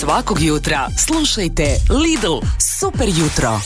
Svakog jutra slušajte Lidl Super jutro.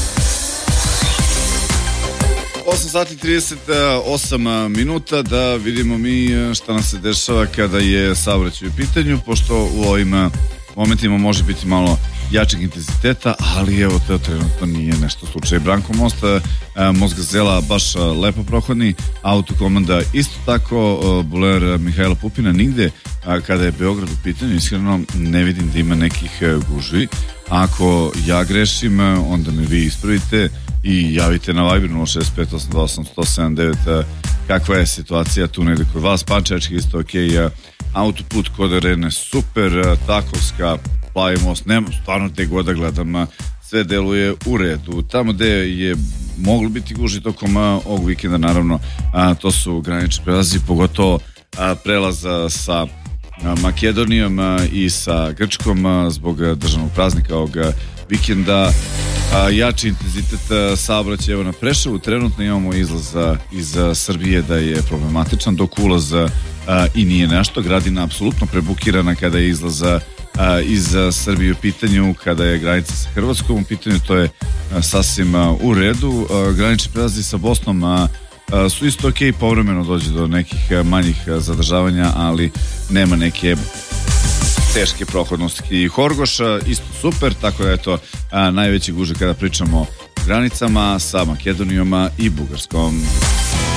8 sati 38 minuta da vidimo mi šta nam se dešava kada je saobraćaj u pitanju, pošto u ovim momentima može biti malo jačeg intenziteta, ali evo to trenutno nije nešto slučaj. Branko Most, Most Gazela baš lepo prohodni, autokomanda isto tako, Bulevar Mihajla Pupina nigde. Kada je Beograd u pitanju, iskreno ne vidim da ima nekih gužvi. Ako ja grešim, onda me vi ispravite i javite na Viber 065828179 kakva je situacija tu negde kod vas. Pančevački isto ok, autoput kod Arene super, Takovska, Plavi most, nema stvarno te god da gledam, sve deluje u redu. Tamo gde je moglo biti gužvi tokom ovog vikenda, naravno, to su granični prelazi, pogotovo prelaza sa Makedonijom i sa Grčkom zbog državnog praznika ovog vikenda. Jači intenzitet saobraćaja evo na Preševu. Trenutno imamo izlaz iz Srbije da je problematičan, dok ulaz i nije nešto. Gradina apsolutno prebukirana kada je izlaz iz Srbije u pitanju, kada je granica sa Hrvatskom u pitanju, to je sasvim u redu. Granični prelazi sa Bosnom su isto ok, povremeno dođe do nekih manjih zadržavanja, ali nema neke teške prohodnosti. I Horgoš isto super, tako da je to najveći gužve kada pričamo o granicama sa Makedonijom i Bugarskom.